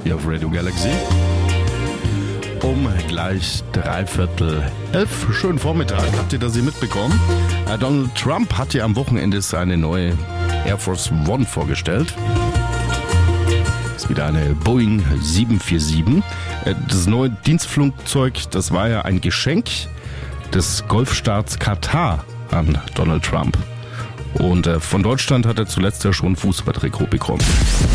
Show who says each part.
Speaker 1: hier auf Radio Galaxy. Um gleich 11:15. Schönen Vormittag. Habt ihr das hier mitbekommen? Donald Trump hat ja am Wochenende seine neue Air Force One vorgestellt. Das ist wieder eine Boeing 747. Das neue Dienstflugzeug, das war ja ein Geschenk des Golfstaats Katar an Donald Trump. Und von Deutschland hat er zuletzt ja schon ein Fußballtrikot bekommen.